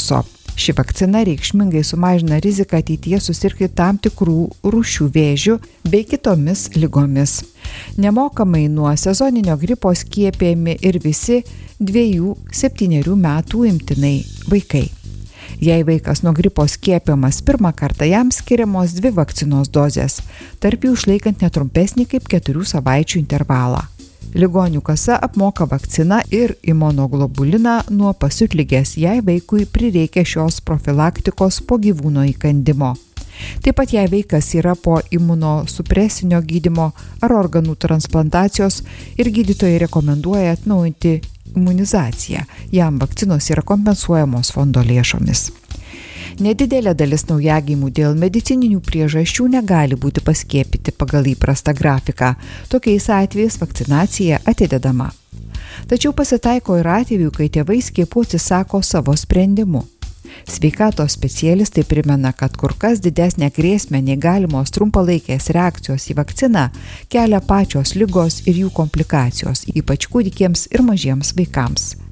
koronaviruso. Ši vakcina reikšmingai sumažina riziką ateityje susirgti tam tikrų rūšių vėžių bei kitomis ligomis. Nemokamai nuo sezoninio gripo skiepijami ir visi 2-7 metų imtinai vaikai. Jei vaikas nuo gripo skiepiamas pirmą kartą, jam skiriamos 2 vakcinos dozės, tarp jų išlaikant netrumpesnį kaip 4 savaičių intervalą. Ligonių kasa apmoka vakciną ir imunoglobuliną nuo pasiutligės, jei vaikui prireikia šios profilaktikos po gyvūno įkandimo. Taip pat jei vaikas yra po imunosupresinio gydymo ar organų transplantacijos ir gydytojai rekomenduoja atnaujinti imunizaciją, jam vakcinos yra kompensuojamos fondo lėšomis. Nedidelė dalis naujagimių dėl medicininių priežasčių negali būti paskiepyti pagal įprastą grafiką. Tokiais atvejais vakcinacija atidedama. Tačiau pasitaiko ir atvejų, kai tėvai skiepų atsisako savo sprendimu. Sveikatos specialistai primena, kad kur kas didesnę grėsmę nei galimos trumpalaikės reakcijos į vakciną kelia pačios ligos ir jų komplikacijos, ypač kūdikiams ir mažiems vaikams.